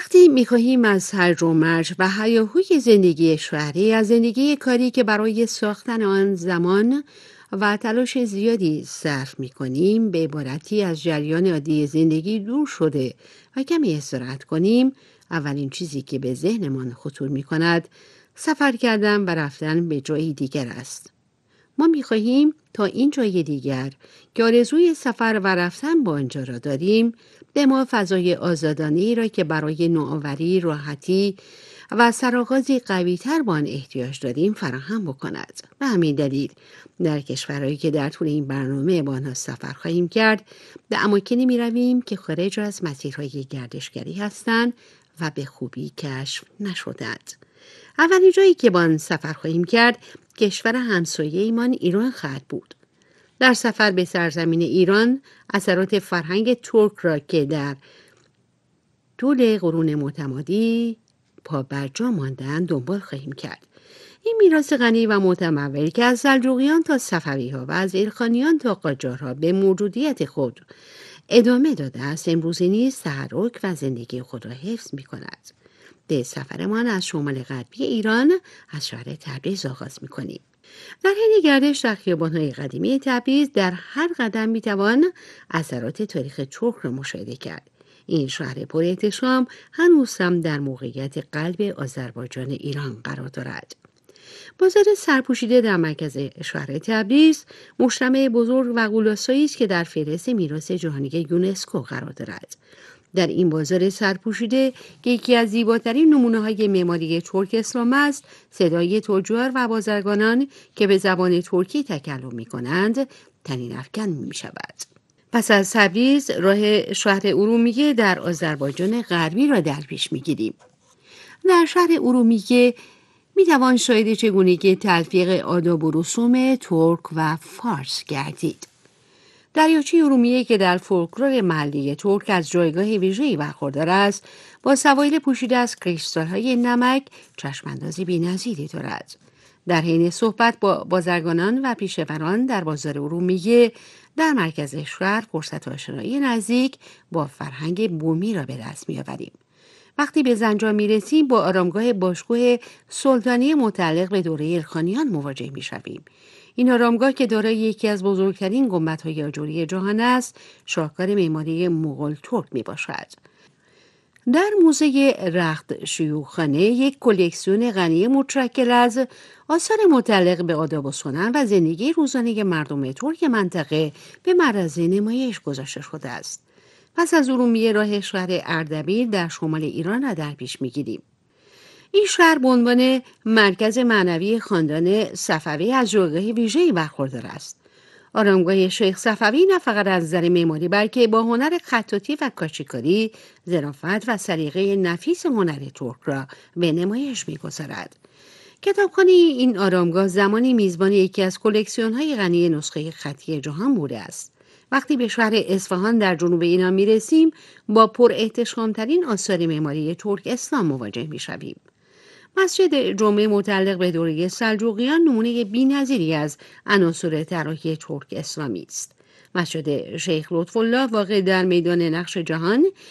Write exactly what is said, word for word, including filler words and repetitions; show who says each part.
Speaker 1: وقتی می‌خواهیم از هرج و مرج و هیاهوی زندگی شهری از زندگی کاری که برای ساختن آن زمان و تلاش زیادی صرف می‌کنیم به عبارتی از جریان عادی زندگی دور شده و کمی استراحت کنیم، اولین چیزی که به ذهنمان خطور می‌کند سفر کردن و رفتن به جایی دیگر است. ما می‌خواهیم تا این جای دیگر که آرزوی سفر و رفتن با آنجا را داریم به ما فضای آزادانه‌ای را که برای نوآوری، راحتی و سرآغازی قوی‌تر با آن احتیاج داریم فراهم بکند. به همین دلیل در کشورهایی که در طول این برنامه با آنها سفر خواهیم کرد به اماکنی می‌رویم که خارج از مسیرهای گردشگری هستند و به خوبی کشف نشده‌اند. اولین جایی که با آن سفر خواهیم کرد کشور همسایه ایمان ایران خواهد بود. در سفر به سرزمین ایران اثرات فرهنگ ترک را که در طول قرون متمادی پا برجا ماندن دنبال خواهیم کرد. این میراث غنی و متمول که از سلجوقیان تا صفوی‌ها و از ایلخانیان تا قاجارها به موجودیت خود ادامه داده است، امروزه نیز تحرک و زندگی خود را حفظ می کند. به سفرمان از شمال غربی ایران از شهر تبریز آغاز می کنیم. در حین گردش در خیابان‌های قدیمی تبریز در هر قدم می‌توان اثرات تاریخ ترک را مشاهده کرد. این شهر پر احتشام هنوز هم در موقعیت قلب آذربایجان ایران قرار دارد. بازار سرپوشیده در مرکز شهر تبریز مجتمع بزرگ و غول‌آسایی است که در فهرست میراث جهانی یونسکو قرار دارد. در این بازار سرپوشیده که یکی از زیباترین نمونه‌های معماری ترک اسلام است، صدای تجار و بازرگانان که به زبان ترکی تکلم می‌کنند طنین افکن می‌شود. پس از تبریز راه شهر ارومیه در آذربایجان غربی را در پیش می‌گیریم. در شهر ارومیه می‌توان شاهد چگونگی تلفیق آداب و رسوم ترک و فارس گردید. دریاچه ارومیه که در فولکلور محلی ترک از جایگاه ویژه‌ای برخوردار است، با سواحل پوشیده از کریستال‌های نمک چشم‌اندازی بی‌نظیری دارد. در حین صحبت با بازرگانان و پیشوران در بازار ارومیه در مرکز شهر فرصت آشنایی نزدیک با فرهنگ بومی را به دست می‌آوریم. وقتی به زنجان می‌رسیم با آرامگاه باشگاه سلطانی متعلق به دوره ایلخانیان مواجه می‌شویم. این آرامگاه که دارای یکی از بزرگترین گنبدهای آجری جهان است، شاهکار معماری مغول ترک میباشد. در موزه رخت شیوخانه یک کلکسیون غنی متشکل از آثار متعلق به آداب و سنن و زندگی روزانه مردم ترک منطقه به معرض نمایش گذاشته شده است. پس از ارومیه راه شهر اردبیل در شمال ایران را در پیش میگیریم. این شهر به عنوان مرکز معنوی خاندان صفوی از جایگاه ویژه‌ای برخوردار است. آرامگاه شیخ صفوی نه فقط از نظر معماری بلکه با هنر خطاطی و کاشیکاری، ظرافت و سلیقه نفیس هنر ترک را به نمایش می‌گذارد. کتابخانه این آرامگاه زمانی میزبان یکی از کلکسیون‌های غنی نسخه خطی جهان بوده است. وقتی به شهر اصفهان در جنوب ایران می‌رسیم، با پر احتشام‌ترین آثار معماری ترک اسلام مواجه می‌شویم. مسجد جمعه متعلق به دوره سلجوقیان نمونه بی‌نظیری از عناصر طراحی ترک اسلامی است. مسجد شیخ لطف‌الله واقع در میدان نقش جهان